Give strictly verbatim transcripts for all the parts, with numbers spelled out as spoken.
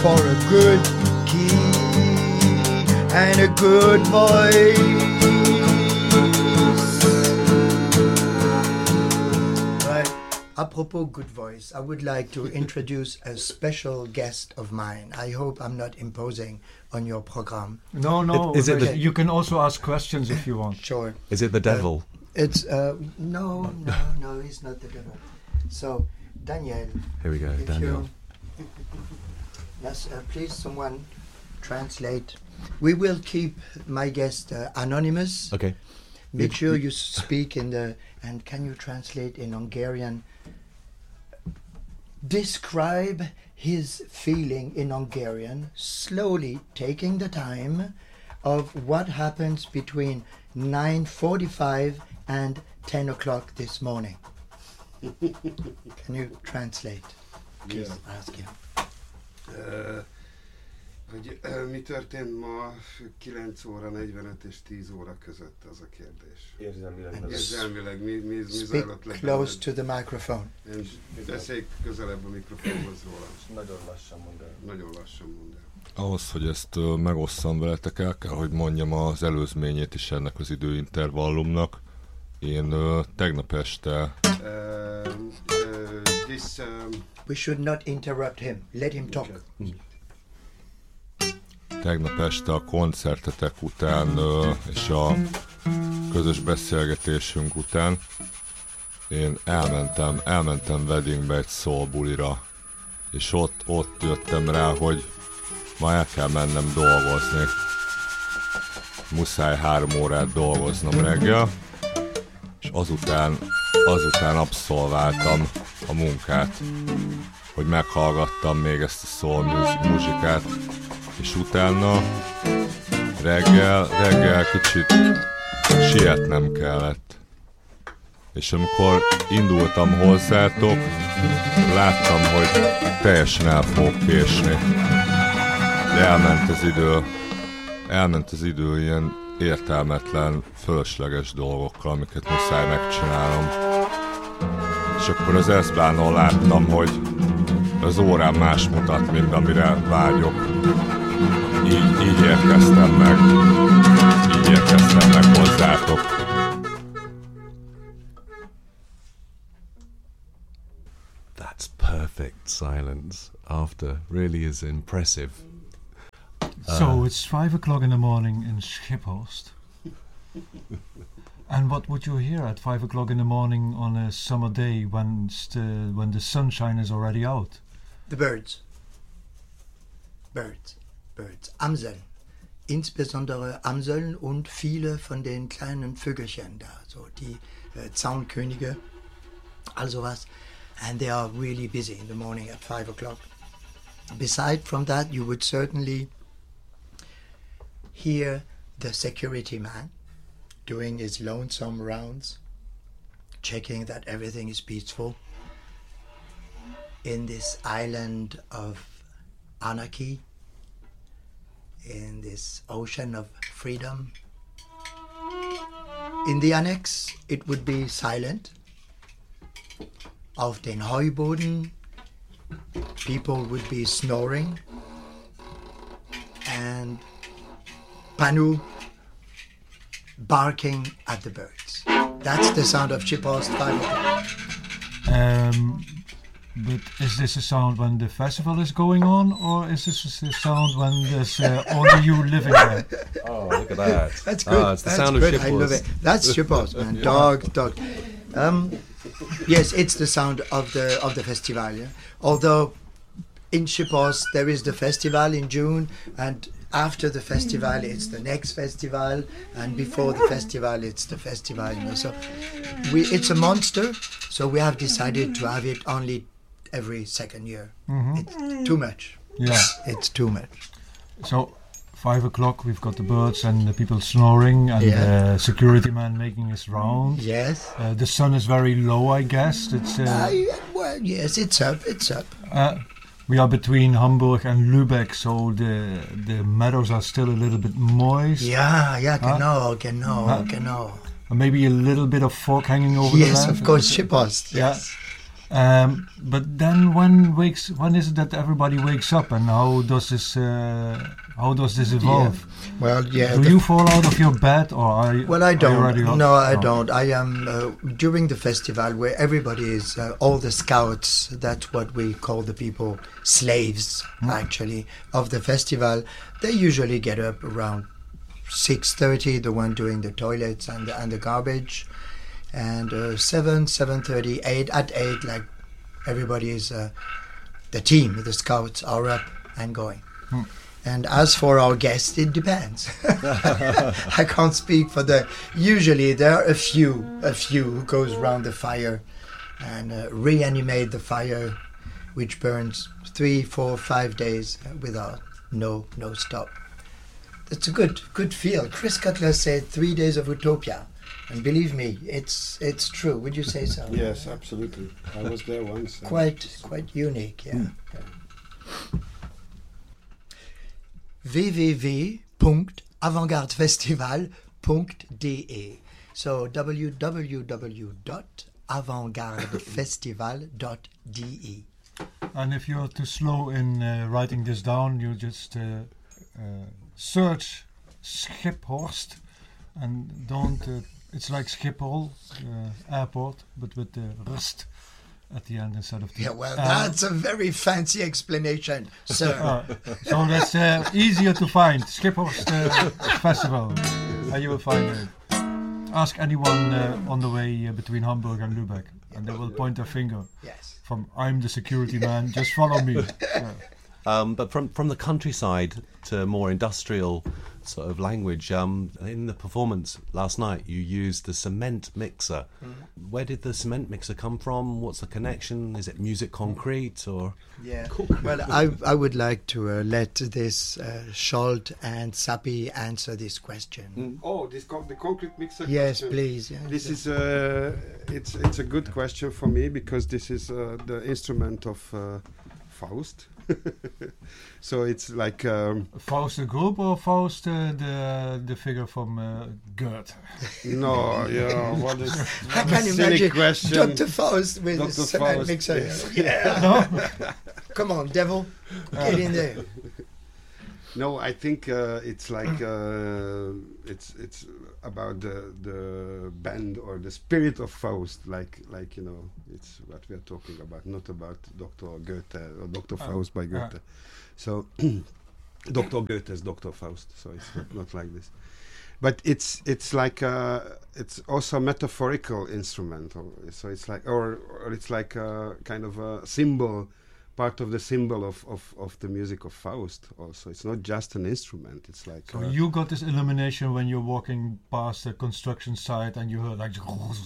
for a good key and a good voice. Right. Apropos good voice, I would like to introduce a special guest of mine. I hope I'm not imposing on your program. No, no. Is it the, you can also ask questions if you want. Sure. Is it the devil? Uh, it's uh, no, no, no. He's not the devil. So, Daniel. Here we go, Daniel. You, yes, uh, please, someone translate. We will keep my guest uh, anonymous. Okay. Make sure you speak in the. And can you translate in Hungarian? Describe his feeling in Hungarian, slowly taking the time of what happens between nine forty-five and ten o'clock this morning. Can you translate? Please Yeah. ask him. Uh, hogy uh, mi történt ma kilenc óra negyvenöt és tíz óra között, az a kérdés. Érzelmileg. Érzelmileg mi, mi, mi Speak zajlott le? close to the microphone. És beszélj közelebb a mikrofonhoz róla. Nagyon lassan mond el. Nagyon lassan mond el. Ahhoz, hogy ezt uh, megosszam veletek, el kell, hogy mondjam az előzményét is ennek az időintervallumnak. Én uh, tegnap este... Uh, uh, this, um, We should not interrupt him. Let him talk. Tegnap este a koncertetek után uh, és a közös beszélgetésünk után én elmentem, elmentem weddingbe egy soul bulira, és ott, ott jöttem rá, hogy ma el kell mennem dolgozni. Muszáj három órát dolgoznom reggel, és azután, azután abszolváltam a munkát, hogy meghallgattam még ezt a soul muzsikát, és utána reggel, reggel kicsit sietnem kellett. És amikor indultam hozzátok, láttam, hogy teljesen el fogok késni. De elment az idő, elment az idő ilyen értelmetlen, fölösleges dolgokkal, amiket muszáj megcsinálnom. És akkor az eszbánól láttam, hogy az órám más mutat, mint amire vágyok. Így, így érkeztem meg. Így érkeztem meg hozzátok. That's perfect silence after really is impressive. So it's five o'clock in the morning in Schiphorst. And what would you hear at five o'clock in the morning on a summer day when the, when the sunshine is already out? The birds. Birds. Birds. Amseln. Insbesondere Amseln und viele von den kleinen Vögelchen da, so die äh, Zaunkönige, also was. And they are really busy in the morning at five o'clock. Beside from that, you would certainly hear the security man doing his lonesome rounds, checking that everything is peaceful in this island of anarchy, in this ocean of freedom. In the annex, it would be silent. Auf den Heuboden, people would be snoring, and Panu barking at the birds. That's the sound of Schiphorst five o'clock. Um, but is this a sound when the festival is going on, or is this a sound when there's uh, only you living there? Oh, look at that. That's good. Ah, it's the That's sound good. of I love Schiphorst. it. That's Schiphorst, man. Dog, dog. Um, yes, it's the sound of the of the festival. Yeah? Although in Schiphorst there is the festival in June, and after the festival it's the next festival, and before the festival it's the festival. You know, so we it's a monster. So we have decided to have it only every second year. Mm-hmm. It's too much. Yeah. It's too much. So five o'clock, we've got the birds and the people snoring, and the Yeah. uh, security man making his round. Yes. Uh, the sun is very low, I guess. It's uh, Uh, yeah, well, yes, it's up. It's up. uh, we are between Hamburg and Lübeck, so the the meadows are still a little bit moist. Yeah, yeah, Huh? genau, genau, Huh? genau. And maybe a little bit of fog hanging over the Yes, land. of course, Schiphorst. Yeah. Yes. Um, but then when wakes when is it that everybody wakes up, and how does this uh, how does this evolve? Well, yeah. Do the- you fall out of your bed, or are you? Well, I are you don't. already up? No, I don't. I am uh, during the festival where everybody is, uh, all the scouts. That's what we call the people slaves, actually, of the festival. They usually get up around six thirty. The one doing the toilets and the, and the garbage, and uh, seven, seven thirty, eight. At eight, like everybody is, uh, the team, the scouts are up and going. Hmm. And as for our guests, it depends. I can't speak for the. Usually, there are a few, a few who goes round the fire and uh, reanimate the fire, which burns three, four, five days without no, no stop. It's a good, good feel. Chris Cutler said three days of utopia, and believe me, it's it's true. Would you say so? Yes, absolutely. I was there once. and Quite, it's- quite unique. Yeah. w w w dot avantgardefestival dot d e. So w w w dot avantgardefestival dot d e. And if you're too slow in uh, writing this down, you just uh, uh, search Schiphorst and don't. Uh, it's like Schiphol uh, airport, but with the rust at the end instead of the. Yeah, well, uh, that's a very fancy explanation, sir. uh, so that's uh, easier to find. Schiphorst uh, Festival, and you will find it. Ask anyone uh, on the way uh, between Hamburg and Lübeck, and they will point their finger Yes. from "I'm the security man. Just follow me." Yeah. Um, but from from the countryside to more industrial sort of language, um, in the performance last night, you used the cement mixer. Mm-hmm. Where did the cement mixer come from? What's the connection? Is it music concrete or? Yeah. Well, I I would like to uh, let this uh, Scholt and Sappi answer this question. Oh, this con- the concrete mixer. Yes, question. please. Yeah. This is uh, it's it's a good question for me because this is uh, the instrument of uh, Faust. So it's like um, Faust the group or Faust uh, the the figure from uh, Goethe? no, yeah. What is I can silly imagine question? Doctor Faust with Doctor a cement Faust, mixer. yes. Yeah. No. Come on, devil, get in there. No, I think uh, it's like uh, it's it's about the the band or the spirit of Faust, like like you know, it's what we are talking about, not about Doctor Goethe or Doctor Faust by Goethe. So Doctor Goethe is Doctor Faust, so it's not, not like this. But it's it's like uh, it's also a metaphorical instrument, or, so it's like or or it's like a kind of a symbol. Part of the symbol of, of, of the music of Faust also. It's not just an instrument, it's like... So uh, you got this illumination when you're walking past a construction site and you heard like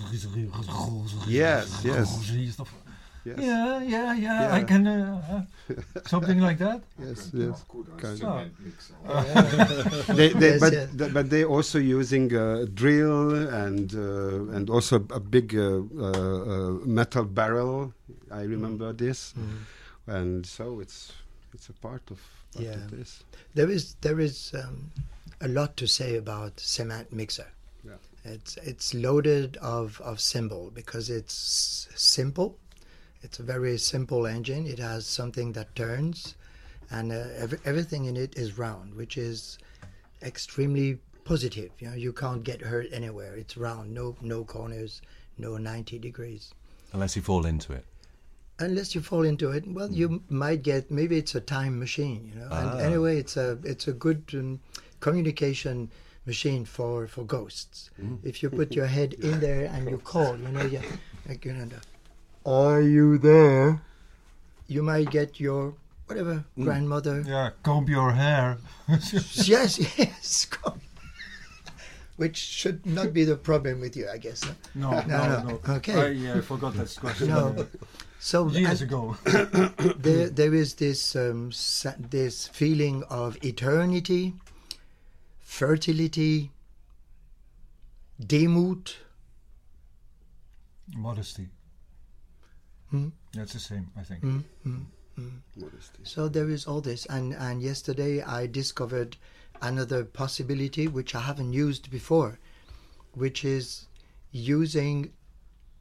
Yes, yes. stuff. yes, Yeah, yeah, yeah, I Yeah. can uh, uh, something like that. yes, yes. Kind Oh. they, they, Yes, but, yes. th- but they also using uh, drill and uh, and also a big uh, uh, uh, metal barrel. I remember this, and so it's it's a part of, part Yeah. of this. There is there is um, a lot to say about cement mixer. Yeah. It's it's loaded of, of symbol because it's simple. It's a very simple engine. It has something that turns, and uh, every, everything in it is round, which is extremely positive. You know, you can't get hurt anywhere. It's round, no no corners, no ninety degrees. Unless you fall into it. Unless you fall into it, well, you might get, maybe it's a time machine, you know. And Ah. anyway, it's a it's a good um, communication machine for, for ghosts. If you put your head in there and you call, you know, you, like, you know, are you there? You might get your whatever grandmother. Yeah, comb your hair. Yes, yes. Come. Which should not be the problem with you, I guess. huh? No, No, no, no. no. Okay. I uh, forgot that question No. uh, So years and- ago. there, there is this um, sa- this feeling of eternity, fertility, Demut. Modesty. Hmm? That's the same, I think. Mm, mm, mm. Modesty. So there is all this, and and yesterday I discovered another possibility which I haven't used before, which is using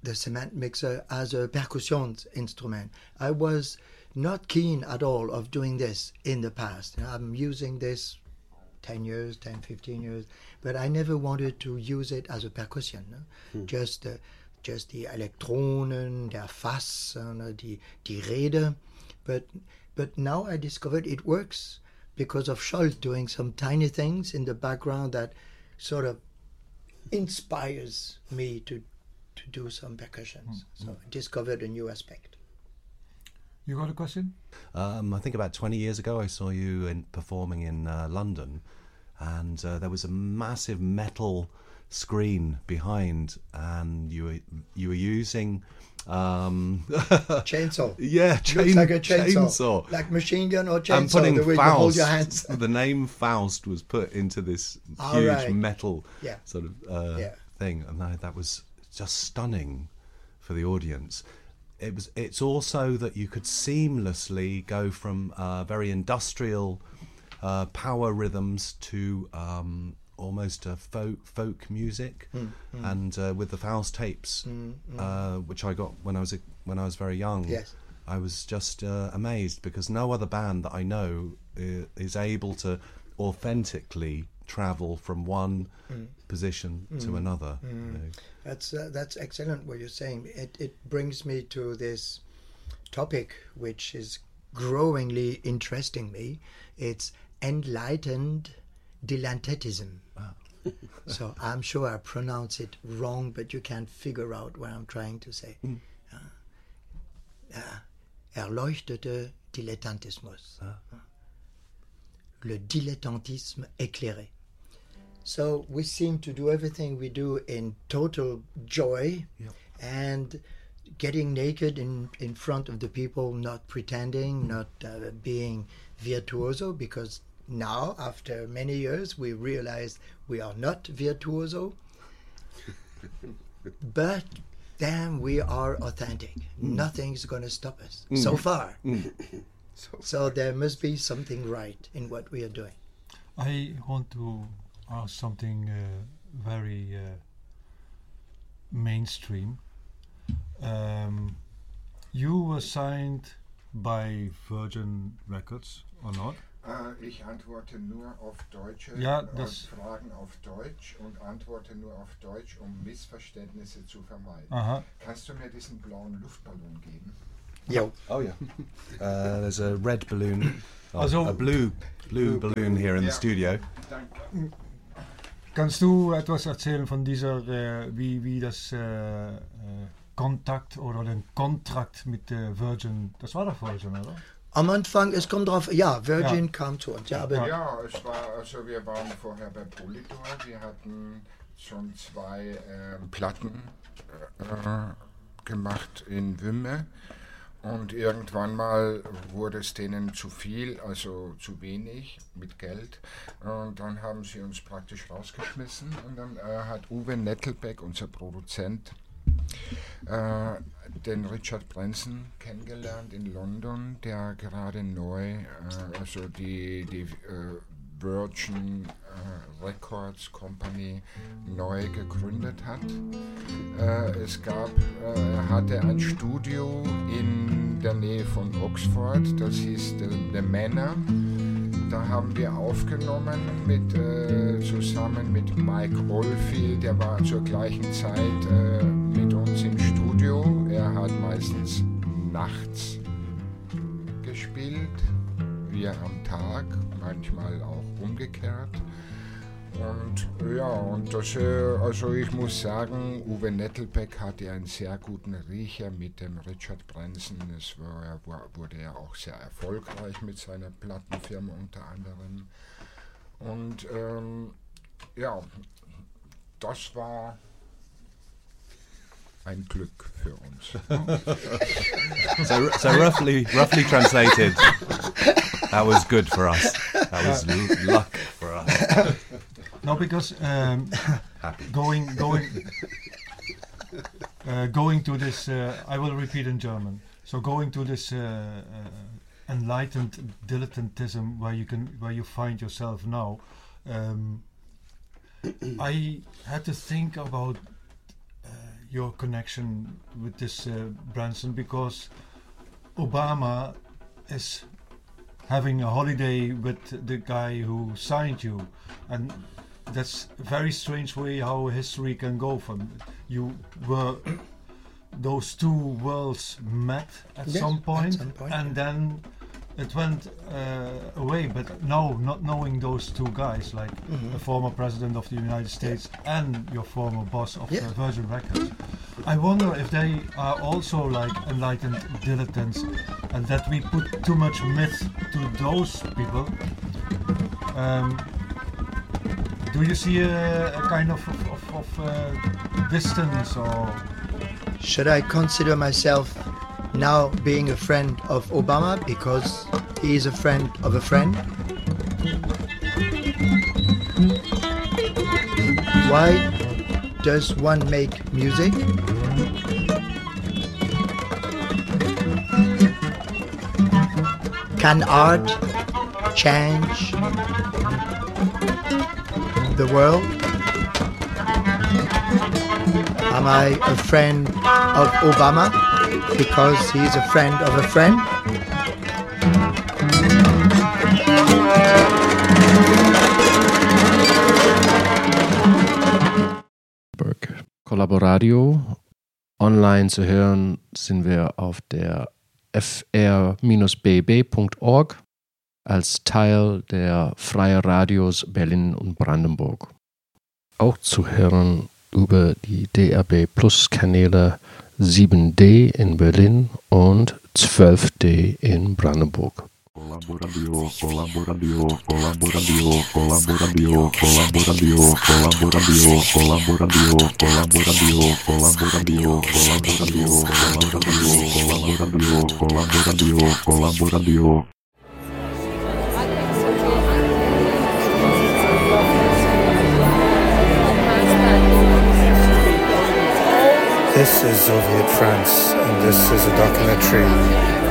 the cement mixer as a percussion instrument. I was not keen at all of doing this in the past. I'm using this ten years, ten, fifteen years, but I never wanted to use it as a percussion. No? Hmm. Just, uh, just die Elektronen, der Fass, uh, die, die Rede. But, but now I discovered it works because of Scholz doing some tiny things in the background that sort of inspires me to to do some percussions. Mm-hmm. So I discovered a new aspect. You got a question? Um, I think about twenty years ago I saw you in, performing in uh, London, and uh, there was a massive metal screen behind, and you were, you were using... Um, chainsaw. Yeah, chain, looks like a chainsaw, chainsaw. Like machine gun or chainsaw. And putting the way Faust, you hold your hands. the name Faust was put into this All huge right. metal yeah. sort of uh, yeah. thing, and I, that was just stunning for the audience. It was. It's also that you could seamlessly go from uh, very industrial uh, power rhythms to um, almost a folk folk music, mm, mm. and uh, with the Faust tapes, mm, mm. Uh, which I got when I was a, when I was very young. Yes. I was just uh, amazed because no other band that I know uh, is able to authentically travel from one mm. position mm. to another. Mm. You know. That's uh, that's excellent what you're saying. It it brings me to this topic which is growingly interesting me. It's enlightened dilettantism. Wow. So I'm sure I pronounce it wrong, but you can figure out what I'm trying to say. Mm. Uh, uh, erleuchtete Dilettantismus. Ah. Le dilettantisme éclairé. So we seem to do everything we do in total joy, yeah. and getting naked in, in front of the people, not pretending, not uh, being virtuoso, because now, after many years, we realize we are not virtuoso, but then we are authentic. Mm. Nothing's going to stop us, mm. so far. Mm. so, so there must be something right in what we are doing. I want to ask something uh, very uh, mainstream. Um, you were signed by Virgin Records, or not? Äh, ich antworte nur auf deutsche ja, äh, Fragen auf Deutsch und antworte nur auf Deutsch, um Missverständnisse zu vermeiden. Aha. Kannst du mir diesen blauen Luftballon geben? Ja. Oh yeah. Uh, there's a red balloon, oh, also, a blue blue balloon here in ja. the studio. Danke. Kannst du etwas erzählen von dieser, äh, wie, wie das äh, äh, Kontakt oder den Kontrakt mit der Virgin, das war doch Virgin, oder? Am Anfang, es kommt drauf, ja, Virgin ja. kam zu uns. Ja, aber ja. ja, es war, also wir waren vorher bei Polydor, wir hatten schon zwei äh, Platten äh, gemacht in Wümme und irgendwann mal wurde es denen zu viel, also zu wenig mit Geld, und dann haben sie uns praktisch rausgeschmissen, und dann äh, hat Uwe Nettelbeck, unser Produzent, Äh, den Richard Branson kennengelernt in London, der gerade neu, äh, also die, die äh, Virgin äh, Records Company neu gegründet hat. Äh, es gab, äh, er hatte ein Studio in der Nähe von Oxford, das hieß The, The Manor. Da haben wir aufgenommen mit, äh, zusammen mit Mike Oldfield, der war zur gleichen Zeit äh, mit uns im Studio. Er hat meistens nachts gespielt, wir am Tag, manchmal auch umgekehrt. Und ja, und das, also ich muss sagen, Uwe Nettelbeck hatte einen sehr guten Riecher mit dem Richard Branson. Es war, war, wurde ja auch sehr erfolgreich mit seiner Plattenfirma unter anderem. Und ähm, ja, das war ein Glück für uns. so, so roughly, roughly translated, that was good for us. That was l- luck for us. No, because um, going going uh, going to this, uh, I will repeat in German. So going to this uh, uh, enlightened dilettantism where you can where you find yourself now, um, I had to think about uh, your connection with this uh, Branson, because Obama is having a holiday with the guy who signed you, and that's a very strange way how history can go. From you were those two worlds met at, Yes, some, point, at some point, and yeah. then it went uh, away. But now, not knowing those two guys, like Mhm. the former president of the United States and your former boss of Yeah. uh, Virgin Records, I wonder if they are also like enlightened dilettantes, and that we put too much myth to those people. Um, do you see a, a kind of, of, of, of uh, distance, or Should I consider myself now being a friend of Obama because he is a friend of a friend? Why does one make music? Can art change the world? Am I a friend of Obama because he's a friend of a friend? Collaboradio. Online zu hören sind wir auf der f r b b punkt org als Teil der Freie Radios Berlin und Brandenburg. Auch zu hören über die D A B Plus Kanäle sieben D in Berlin und zwölf D in Brandenburg. Colaboradio, colaboradio, colaboradio, colaboradio, colaboradio, colaboradio, colaboradio, colaboradio, colaboradio, colaboradio, colaboradio, colaboradio, colaboradio. This is Soviet France, and this is a documentary